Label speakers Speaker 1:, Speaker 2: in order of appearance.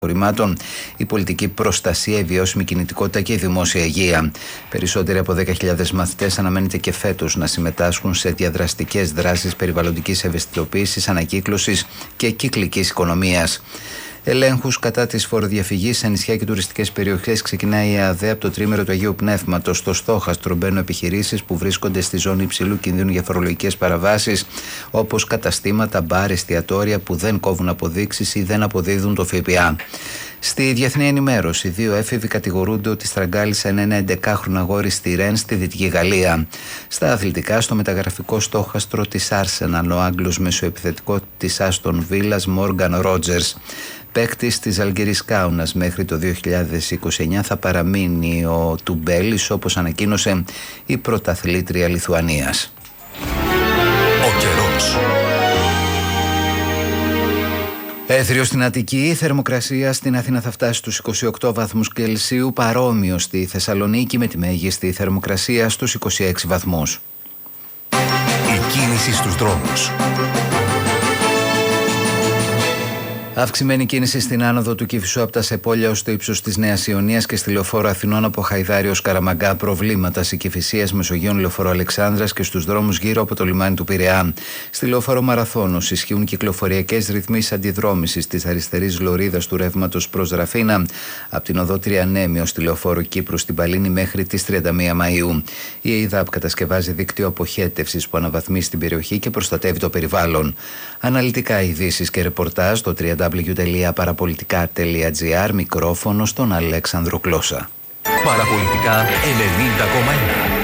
Speaker 1: απορριμμάτων, η πολιτική προστασία, η βιώσιμη κινητικότητα και η δημόσια υγεία. Περισσότεροι από 10.000 μαθητές αναμένεται και φέτος να συμμετάσχουν σε διαδραστικές δράσεις περιβαλλοντικής ευαισθητοποίησης, ανακύκλωσης και κυκλικής οικονομίας. Ελέγχους κατά της φοροδιαφυγής σε νησιά και τουριστικές περιοχές ξεκινάει η ΑΔΕ από το τρίμερο του Αγίου Πνεύματος. Στο στόχαστρο μπαίνουν επιχειρήσεις που βρίσκονται στη ζώνη υψηλού κινδύνου για φορολογικές παραβάσεις, όπως καταστήματα, μπαρ, εστιατόρια που δεν κόβουν αποδείξεις ή δεν αποδίδουν το ΦΠΑ. Στη διεθνή ενημέρωση, 2 έφηβοι κατηγορούνται ότι στραγγάλισαν ένα 11χρονο αγόρι στη Ρεν στη Δυτική Γαλλία. Στα αθλητικά, στο μεταγραφικό στόχαστρο της Arsenal, ο Άγγλος μεσοεπιθετικός της Άστον Βίλας Μόργαν Ρότζερς. Παίκτης της Αλγερής Κάουνας μέχρι το 2029 θα παραμείνει ο Τουμπέλης, όπως ανακοίνωσε η πρωταθλήτρια Λιθουανίας.
Speaker 2: Ο καιρός.
Speaker 1: Έθριο στην Αττική, η θερμοκρασία στην Αθήνα θα φτάσει στους 28 βαθμούς Κελσίου, παρόμοιο στη Θεσσαλονίκη με τη μέγιστη θερμοκρασία στους 26 βαθμούς.
Speaker 2: Η κίνηση στους δρόμους.
Speaker 1: Αυξημένη κίνηση στην άνοδο του Κηφισού από τα Σεπόλια ως το ύψος της Νέας Ιωνίας και στη λεωφόρο Αθηνών από Χαϊδάρη ως Καραμαγκά. Προβλήματα σε Κηφισίας, Μεσογείων, λεωφόρο Αλεξάνδρας και στους δρόμους γύρω από το λιμάνι του Πειραιά. Στη λεωφόρο Μαραθώνος ισχύουν κυκλοφοριακές ρυθμίσεις αντιδρόμησης της αριστερής λωρίδας του ρεύματος προς Ραφίνα από την οδό Τριανέμι ως τη λεωφόρο Κύπρου στην Παλίνη μέχρι τις 31 Μαΐου. Η ΕΙΔΑΠ κατασκευάζει δίκτυο αποχέτευσης που αναβαθμίζει την περιοχή και προστατεύει το περιβάλλον. Αναλυτικά ειδήσεις και ρεπορτάζ στο www.parapolitica.gr. Μικρόφωνο στον Αλέξανδρο Κλώσσα.
Speaker 2: Παραπολιτικά 90,1.